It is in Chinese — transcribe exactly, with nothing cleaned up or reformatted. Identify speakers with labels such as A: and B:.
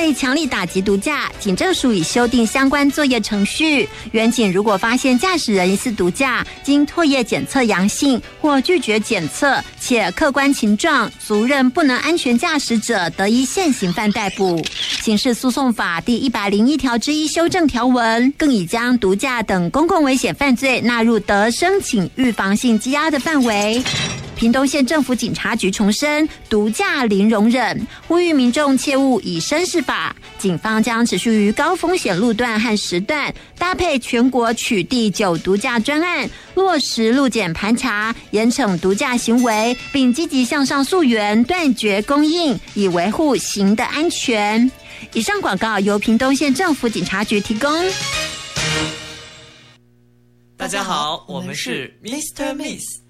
A: 为强力打击毒驾，警政署已修订相关作业程序。员警如果发现驾驶人疑似毒驾，经唾液检测阳性或拒绝检测，且客观情状足认不能安全驾驶者，得依现行犯逮捕。刑事诉讼法第一百零一条之一修正条文，更已将毒驾等公共危险犯罪纳入得申请预防性羁押的范围。屏东县政府警察局重申毒驾零容忍，呼吁民众切勿以身试法。警方将持续于高风险路段和时段，搭配全国取缔酒毒驾专案，落实路检盘查，严惩毒驾行为，并积极向上溯源，断绝供应，以维护行的安全。以上广告由屏东县政府警察局提供。
B: 大家好，我们是 Mister Miss